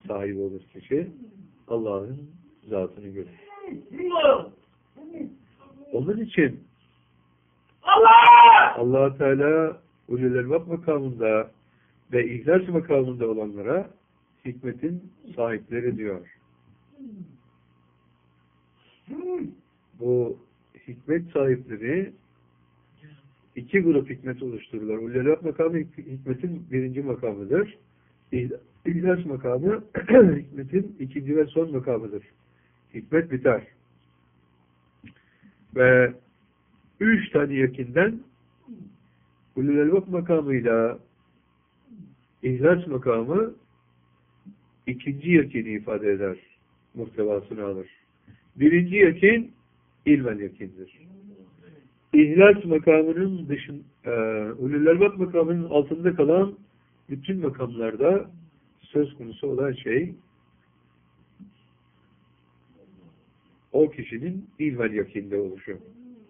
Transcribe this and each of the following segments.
sahibi olur kişi. Allah'ın zatını görür. Onun için Allah Teala ulul elbab makamında ve ihlas makamında olanlara hikmetin sahipleri diyor. Bu hikmet sahipleri iki grup hikmet oluştururlar. Ulul elbab makamı hikmetin birinci makamıdır. İhlas makamı hikmetin ikinci ve son makamıdır. Hikmet biter. Ve 3 tane yakinden ulul elbab makamıyla ihlas makamı ikinci yakini ifade eder. Muhtevasını alır. Birinci yakin ilmen yakindir. İhlas makamının ulul elbab makamının altında kalan bütün makamlarda söz konusu olan şey o kişinin ilmen yakinde oluşu.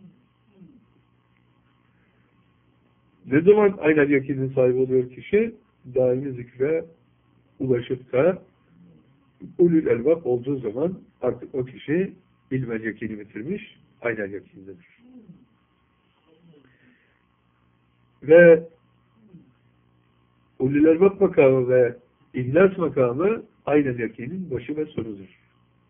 Ne zaman aynen yakinin sahibi oluyor kişi? Daimi zikre ulaşıp da ulul elbab olduğu zaman artık o kişi ilmen yakini bitirmiş, aynen yakindedir. Ve ulul elbab makamı ve ihlas makamı aynen yakinin başı ve sonudur.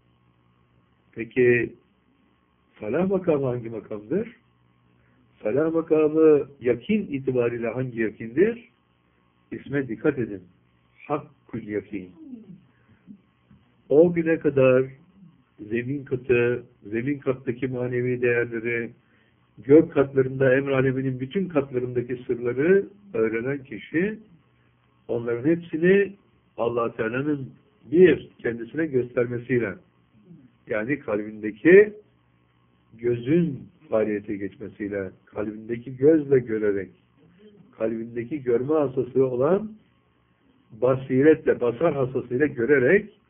Peki salah makamı hangi makamdır? Salah makamı yakin itibariyle hangi yakindir? İsme dikkat edin. Hakkul yakin. O güne kadar zemin katı, zemin kattaki manevi değerleri, gök katlarında, emr aleminin bütün katlarındaki sırları öğrenen kişi, onların hepsini Allah Teala'nın bir kendisine göstermesiyle, yani kalbindeki gözün faaliyete geçmesiyle, kalbindeki gözle görerek, kalbindeki görme hasası olan basiretle, basar hasasıyla görerek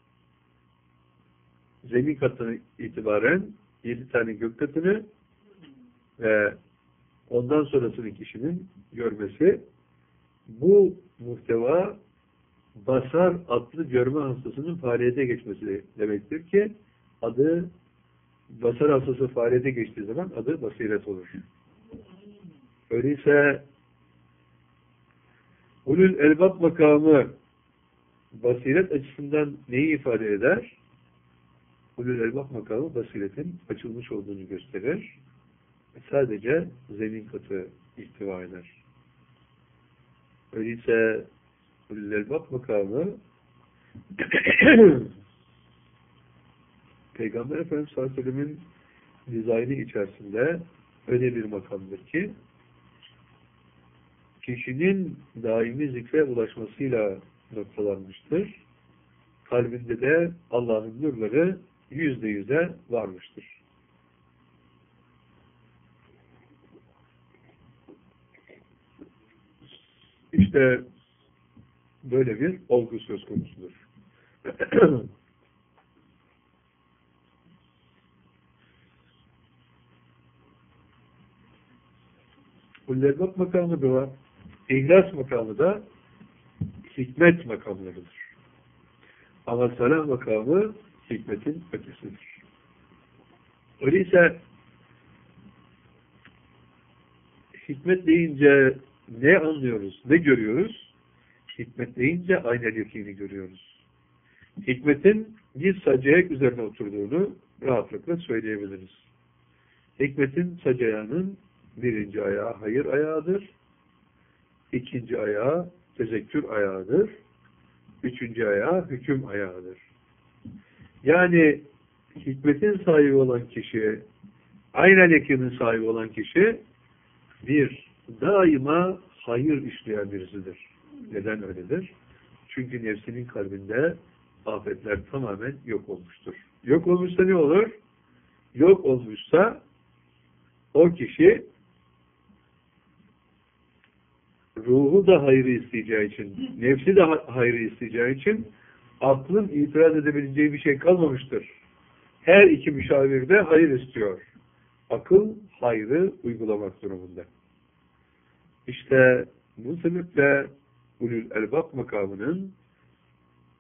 zemin katına itibaren 7 tane gök katını ve ondan sonrasını kişinin görmesi, bu muhteva basar adlı görme hastasının faaliyete geçmesi demektir ki adı basar hastası faaliyete geçtiği zaman adı basiret olur. Öyleyse ulul elbab makamı basiret açısından neyi ifade eder? Ulul elbab makamı basiretin açılmış olduğunu gösterir. Sadece zemin katı ihtiva eder. Öyleyse ulul elbab makamı Peygamber Efendimiz sallallahu aleyhi ve sellem'in dizaynı içerisinde öyle bir makamdır ki kişinin daimi zikre ulaşmasıyla noktalanmıştır. Kalbinde de Allah'ın nurları %100'e varmıştır. İşte böyle bir olgu söz konusudur. Ulul elbab makamı da var. İhlas makamı da hikmet makamlarıdır. Ama salah makamı hikmetin ötesidir. Öyleyse hikmet deyince ne anlıyoruz, ne görüyoruz? Hikmet deyince aynen yakini görüyoruz. Hikmetin bir sacayek üzerine oturduğunu rahatlıkla söyleyebiliriz. Hikmetin sacayağının birinci ayağı hayır ayağıdır. İkinci ayağı tezekkür ayağıdır. Üçüncü ayağı hüküm ayağıdır. Yani hikmetin sahibi olan kişi, aynen yakinin sahibi olan kişi daima hayır işleyen birisidir. Neden öyledir? Çünkü nefsinin kalbinde afetler tamamen yok olmuştur. Yok olmuşsa ne olur? Yok olmuşsa o kişi ruhu da hayrı isteyeceği için, nefsi de hayrı isteyeceği için aklın itiraz edebileceği bir şey kalmamıştır. Her iki müşavir de hayır istiyor. Akıl hayrı uygulamak durumunda. İşte bu sebeple ulul elbab makamının